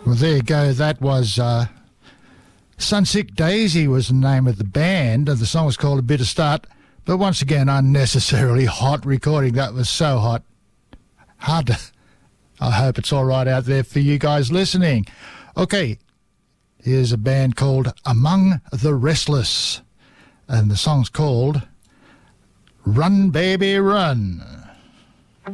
Well, there you go. That was Sunsick Daisy was the name of the band, and the song was called A Bitter Start. But once again, unnecessarily hot recording. That was so hot. Hard to... I hope it's all right out there for you guys listening. Okay, here's a band called Among the Restless, and the song's called Run Baby Run.